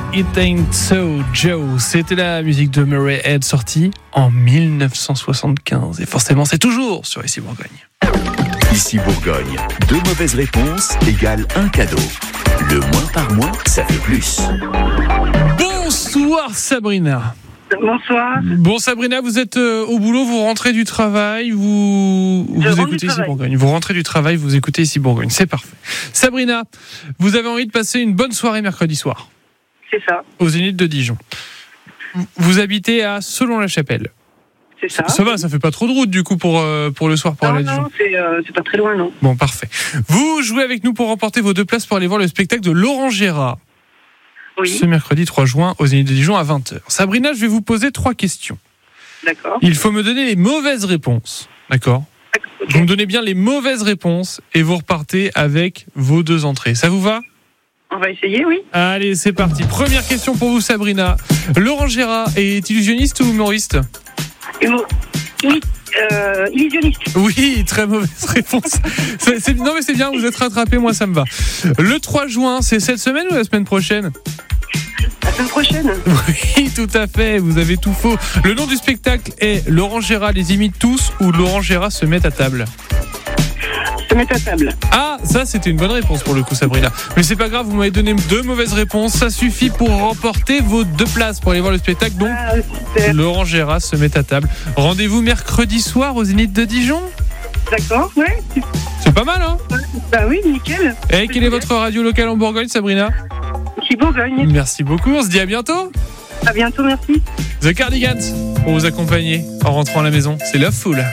It Ain't So Joe. C'était la musique de Murray Head sortie en 1975. Et forcément, c'est toujours sur Ici Bourgogne. Ici Bourgogne, 2 mauvaises réponses égale un cadeau. Le moins par mois, ça fait plus. Bonsoir Sabrina. Bonsoir. Bon Sabrina, vous êtes au boulot, vous rentrez du travail, vous écoutez Ici Bourgogne. Vous rentrez du travail, vous écoutez Ici Bourgogne, c'est parfait. Sabrina, vous avez envie de passer une bonne soirée mercredi soir. C'est ça. Au Zénith de Dijon. Vous habitez à Selon-la-Chapelle. C'est ça. Ça va, ça fait pas trop de route du coup pour le soir pour aller à Dijon. Non, c'est pas très loin, non. Bon, parfait. Vous jouez avec nous pour remporter vos 2 places pour aller voir le spectacle de Laurent Gérard. Oui. Ce mercredi 3 juin au Zénith de Dijon à 20h. Sabrina, je vais vous poser 3 questions. D'accord. Il faut me donner les mauvaises réponses. D'accord ? Okay. Vous me donnez bien les mauvaises réponses et vous repartez avec vos 2 entrées. Ça vous va ? On va essayer, oui. Allez, c'est parti. Première question pour vous, Sabrina. Laurent Gérard est illusionniste ou humoriste ? Oui, illusionniste. Oui, très mauvaise réponse. Non mais c'est bien, vous êtes rattrapé, moi ça me va. Le 3 juin, c'est cette semaine ou la semaine prochaine ? La semaine prochaine. Oui, tout à fait, vous avez tout faux. Le nom du spectacle est Laurent Gérard les imite tous ou Laurent Gérard se met à table ? Se mettre à table. Ah, ça c'était une bonne réponse pour le coup, Sabrina. Mais c'est pas grave, vous m'avez donné 2 mauvaises réponses. Ça suffit pour remporter vos 2 places pour aller voir le spectacle. Donc, super. Laurent Gérard se met à table. Rendez-vous mercredi soir au Zénith de Dijon. D'accord, ouais. C'est pas mal, hein ? Bah oui, nickel. Et quelle est votre radio locale en Bourgogne, Sabrina ? Ici Bourgogne. Merci beaucoup, on se dit à bientôt. À bientôt, merci. The Cardigans pour vous accompagner en rentrant à la maison. C'est Loveful.